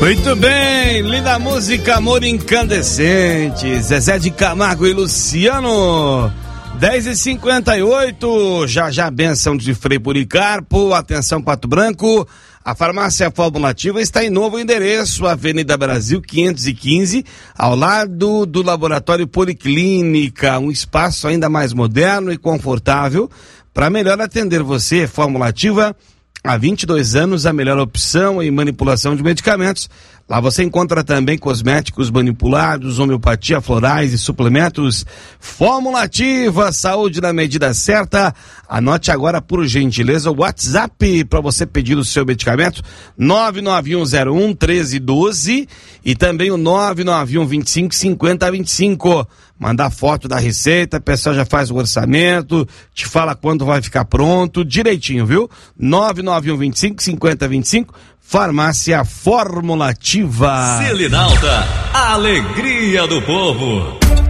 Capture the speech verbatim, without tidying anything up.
Muito bem, linda música, Amor Incandescente, Zezé de Camargo e Luciano. dez e cinquenta e oito, já já benção de Frei Policarpo, atenção Pato Branco, a farmácia Fórmula Ativa está em novo endereço, Avenida Brasil quinhentos e quinze, ao lado do Laboratório Policlínica, um espaço ainda mais moderno e confortável para melhor atender você. Fórmula Ativa, há vinte e dois anos, a melhor opção em manipulação de medicamentos. Lá você encontra também cosméticos manipulados, homeopatia, florais e suplementos. Fórmula Ativa, saúde na medida certa. Anote agora, por gentileza, o WhatsApp para você pedir o seu medicamento, nove nove um zero um um três um dois e também o nove nove um vinte e cinco cinquenta vinte e cinco. Mandar foto da receita, a pessoa já faz o orçamento, te fala quando vai ficar pronto, direitinho, viu? nove nove um vinte e cinco cinquenta vinte e cinco, Farmácia Fórmula Ativa. Selinalta, a alegria do povo.